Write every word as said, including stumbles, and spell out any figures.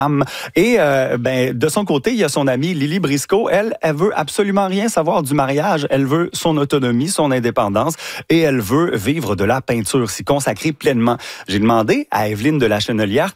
Et euh, ben, de son côté, il y a son amie Lily Briscoe. Elle, elle veut absolument rien savoir du mariage. Elle veut son autonomie, son indépendance et elle veut vivre de la peinture, s'y consacrer pleinement. J'ai demandé à Evelyne de la Chenelière